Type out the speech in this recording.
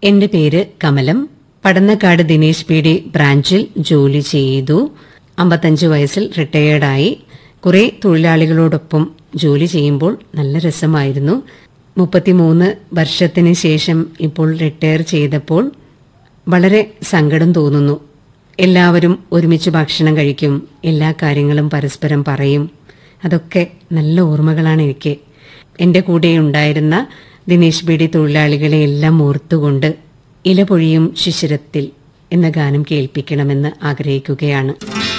എന്റെ പേര് കമലം. പടന്നക്കാട് ദിനേശ് പീഡി ബ്രാഞ്ചിൽ ജോലി ചെയ്തു. 55 വയസ്സിൽ റിട്ടയേർഡായി. കുറെ തൊഴിലാളികളോടൊപ്പം ജോലി ചെയ്യുമ്പോൾ നല്ല രസമായിരുന്നു. 33 വർഷത്തിന് ശേഷം ഇപ്പോൾ റിട്ടയർ ചെയ്തപ്പോൾ വളരെ സങ്കടം തോന്നുന്നു. എല്ലാവരും ഒരുമിച്ച് ഭക്ഷണം കഴിക്കും, എല്ലാ കാര്യങ്ങളും പരസ്പരം പറയും. അതൊക്കെ നല്ല ഓർമ്മകളാണ് എനിക്ക്. എന്റെ കൂടെയുണ്ടായിരുന്ന ദിനേശ് പീഡി തൊഴിലാളികളെ എല്ലാം ഓർത്തുകൊണ്ട് ഇലപൊഴിയും ശിശിരത്തിൽ എന്ന ഗാനം കേൾപ്പിക്കണമെന്ന് ആഗ്രഹിക്കുകയാണ്.